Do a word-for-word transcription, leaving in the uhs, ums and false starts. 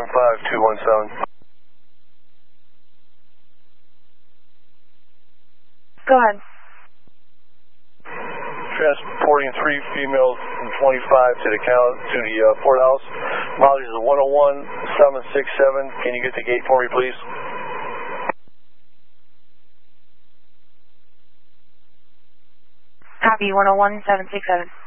five two one seven. Go ahead. Transporting three females from twenty-five to the cal to the uh, port house. Mileage is one oh one seven six seven. Can you get the gate for me, please? Copy, one oh one seven six seven.